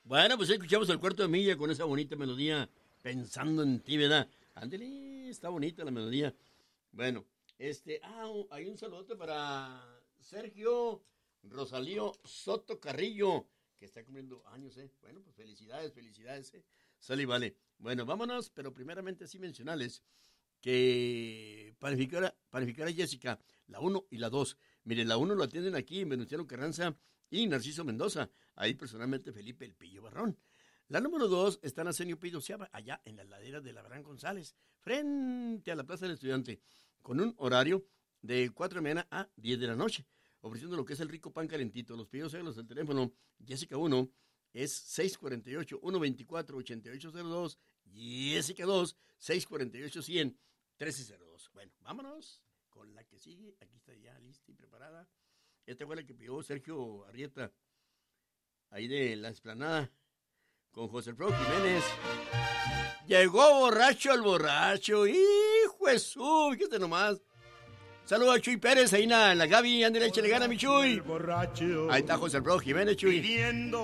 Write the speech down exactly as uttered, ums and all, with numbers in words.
Bueno, pues escuchamos el Cuarto de Milla con esa bonita melodía, Pensando en ti, ¿verdad? Ándale, está bonita la melodía. Bueno, este, ah, hay un saludo para Sergio Rosalío Soto Carrillo, que está cumpliendo años, ¿eh? Bueno, pues felicidades, felicidades, ¿eh? Sale y vale. Bueno, vámonos, pero primeramente sí mencionarles que panificar a, panificar a Jessica, la uno y la dos. Miren, la uno lo atienden aquí en Venustiano Carranza y Narciso Mendoza. Ahí personalmente Felipe El Pillo Barrón. La número dos está en Arsenio Pido Seaba, allá en la ladera de Labrán González, frente a la Plaza del Estudiante, con un horario de cuatro de la mañana a diez de la noche, ofreciendo lo que es el rico pan calentito. Los pedidos celos del teléfono Jessica uno es seis cuatro ocho, uno dos cuatro, ocho ocho cero dos, Jessica dos, seis cuatro ocho, cien, trece cero dos. Bueno, vámonos con la que sigue. Aquí está ya lista y preparada. Esta fue la que pidió Sergio Arrieta, ahí de la Esplanada, con José Alfredo Jiménez. Llegó borracho el borracho. ¡Hijo de su! Fíjate nomás. Saludos a Chuy Pérez, ahí en la, en la Gaby. Ándale, échale gana, mi Chuy. Ahí está José Alfredo Jiménez, Chuy.